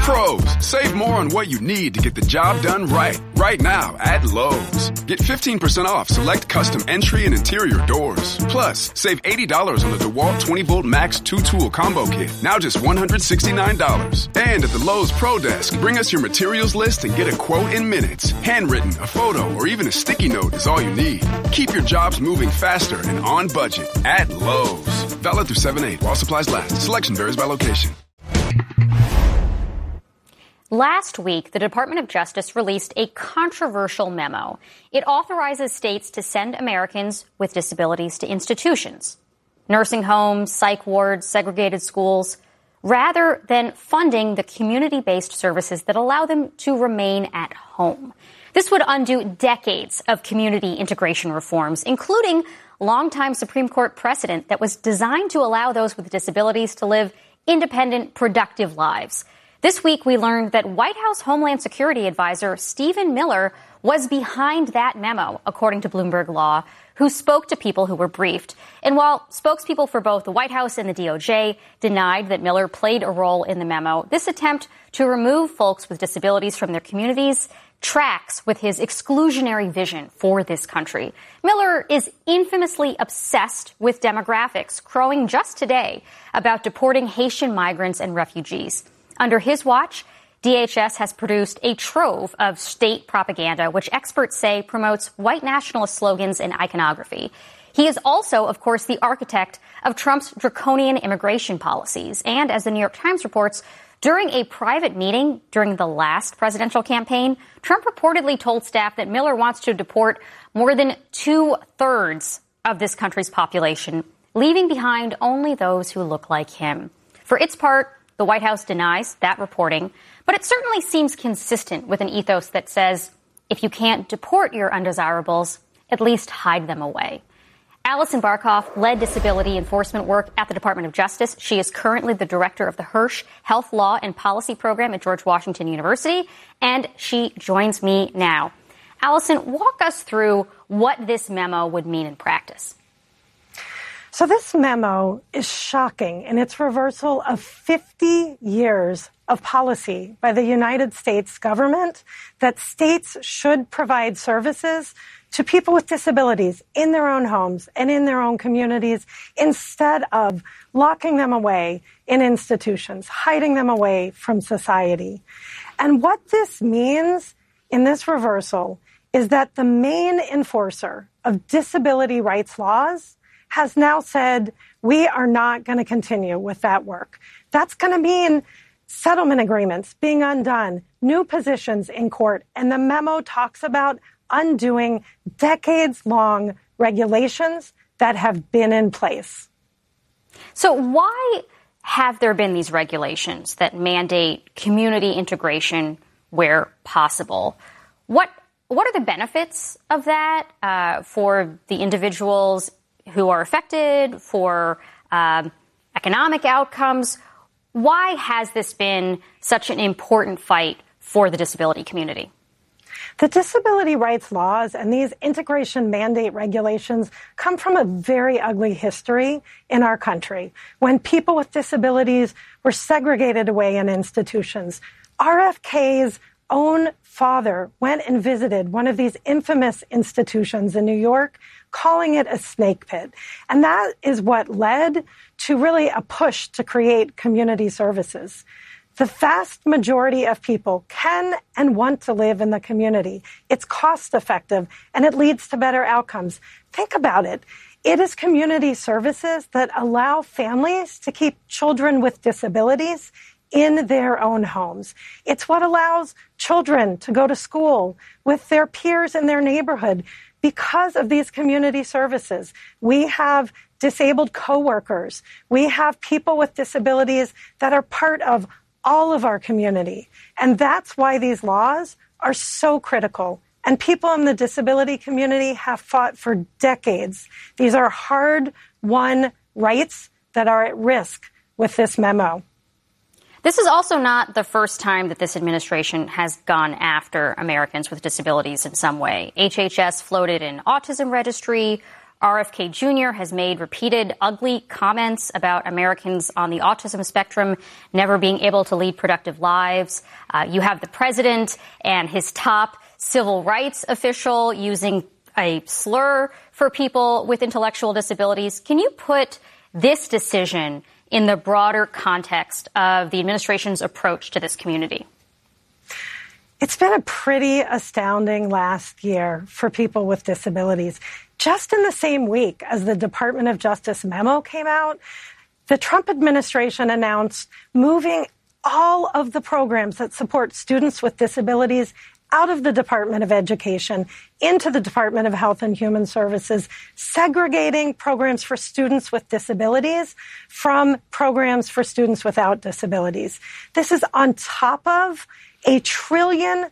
Pros, save more on what you need to get the job done right. Right now at Lowe's. Get 15% off select custom entry and interior doors. Plus, save $80 on the DeWalt 20-volt Max 2-tool combo kit. Now just $169. And at the Lowe's Pro Desk, bring us your materials list and get a quote in minutes. Handwritten, a photo, or even a sticky note is all you need. Keep your jobs moving faster and on budget at Lowe's. Valid through 7/8 while supplies last. Selection varies by location. Last week, the Department of Justice released a controversial memo. It authorizes states to send Americans with disabilities to institutions, nursing homes, psych wards, segregated schools, rather than funding the community-based services that allow them to remain at home. This would undo decades of community integration reforms, including longtime Supreme Court precedent that was designed to allow those with disabilities to live independent, productive lives. This week, we learned that White House Homeland Security Advisor Stephen Miller was behind that memo, according to Bloomberg Law, who spoke to people who were briefed. And while spokespeople for both the White House and the DOJ denied that Miller played a role in the memo, this attempt to remove folks with disabilities from their communities tracks with his exclusionary vision for this country. Miller is infamously obsessed with demographics, crowing just today about deporting Haitian migrants and refugees. Under his watch, DHS has produced a trove of state propaganda, which experts say promotes white nationalist slogans and iconography. He is also, of course, the architect of Trump's draconian immigration policies. And as the New York Times reports, during a private meeting during the last presidential campaign, Trump reportedly told staff that Miller wants to deport more than 2/3 of this country's population, leaving behind only those who look like him. For its part, the White House denies that reporting, but it certainly seems consistent with an ethos that says, if you can't deport your undesirables, at least hide them away. Alison Barkoff led disability enforcement work at the Department of Justice. She is currently the director of the Hirsch Health Law and Policy Program at George Washington University, and she joins me now. Alison, walk us through what this memo would mean in practice. So this memo is shocking in its reversal of 50 years of policy by the United States government that states should provide services to people with disabilities in their own homes and in their own communities instead of locking them away in institutions, hiding them away from society. And what this means in this reversal is that the main enforcer of disability rights laws has now said, we are not going to continue with that work. That's going to mean settlement agreements being undone, new positions in court, and the memo talks about undoing decades-long regulations that have been in place. So why have there been these regulations that mandate community integration where possible? What are the benefits of that for the individuals who are affected, for economic outcomes? Why has this been such an important fight for the disability community? The disability rights laws and these integration mandate regulations come from a very ugly history in our country. When people with disabilities were segregated away in institutions, RFK's own father went and visited one of these infamous institutions in New York, calling it a snake pit. And that is what led to really a push to create community services. The vast majority of people can and want to live in the community. It's cost effective and it leads to better outcomes. Think about it. It is community services that allow families to keep children with disabilities in their own homes. It's what allows children to go to school with their peers in their neighborhood. Because of these community services, we have disabled coworkers. We have people with disabilities that are part of all of our community. And that's why these laws are so critical. And people in the disability community have fought for decades. These are hard-won rights that are at risk with this memo. This is also not the first time that this administration has gone after Americans with disabilities in some way. HHS floated an autism registry. RFK Jr. has made repeated ugly comments about Americans on the autism spectrum never being able to lead productive lives. You have the president and his top civil rights official using a slur for people with intellectual disabilities. Can you put this decision in the broader context of the administration's approach to this community? It's been a pretty astounding last year for people with disabilities. Just in the same week as the Department of Justice memo came out, the Trump administration announced moving all of the programs that support students with disabilities out of the Department of Education into the Department of Health and Human Services, segregating programs for students with disabilities from programs for students without disabilities. This is on top of a $1 trillion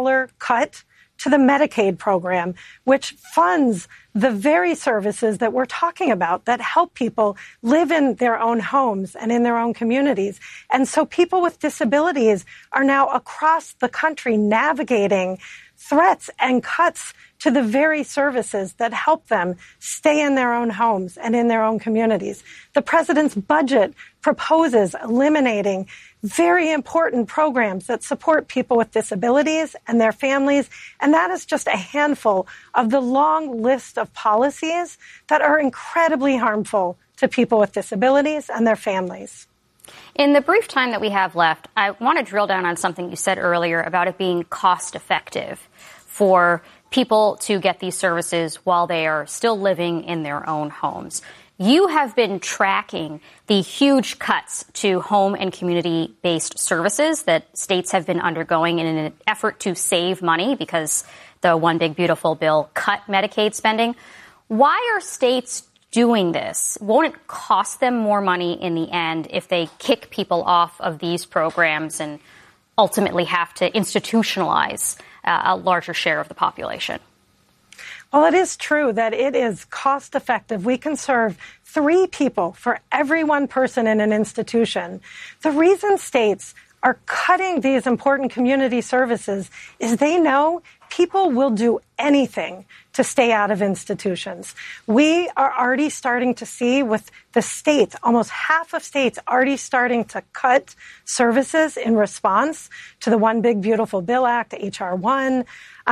cut to the Medicaid program, which funds the very services that we're talking about that help people live in their own homes and in their own communities. And so people with disabilities are now across the country navigating threats and cuts to the very services that help them stay in their own homes and in their own communities. The president's budget proposes eliminating very important programs that support people with disabilities and their families, and that is just a handful of the long list of policies that are incredibly harmful to people with disabilities and their families. In the brief time that we have left, I want to drill down on something you said earlier about it being cost effective for people to get these services while they are still living in their own homes. You have been tracking the huge cuts to home and community-based services that states have been undergoing in an effort to save money because the One Big Beautiful Bill cut Medicaid spending. Why are states doing this? Won't it cost them more money in the end if they kick people off of these programs and ultimately have to institutionalize a larger share of the population? Well, it is true that it is cost effective. We can serve 3 people for every 1 person in an institution. The reason states are cutting these important community services is they know people will do anything to stay out of institutions. We are already starting to see with the states, almost half of states already starting to cut services in response to the One Big Beautiful Bill Act, H.R. 1.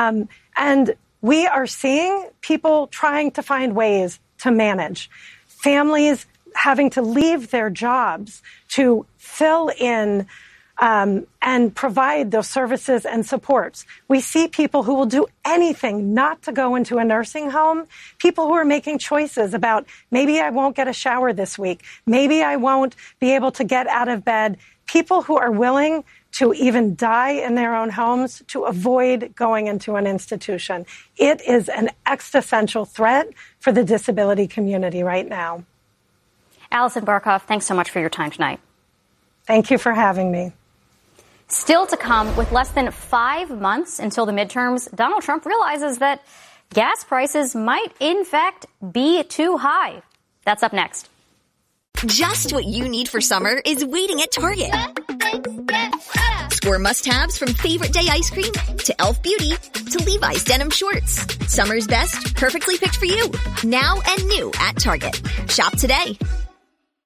And we are seeing people trying to find ways to manage. Families having to leave their jobs to fill in and provide those services and supports. We see people who will do anything not to go into a nursing home, people who are making choices about maybe I won't get a shower this week, maybe I won't be able to get out of bed, people who are willing to even die in their own homes to avoid going into an institution. It is an existential threat for the disability community right now. Alison Barkoff, thanks so much for your time tonight. Thank you for having me. Still to come, with less than 5 months until the midterms, Donald Trump realizes that gas prices might, in fact, be too high. That's up next. Just what you need for summer is waiting at Target. Score must-haves from Favorite Day ice cream to Elf Beauty to Levi's denim shorts. Summer's best, perfectly picked for you. Now and new at Target. Shop today.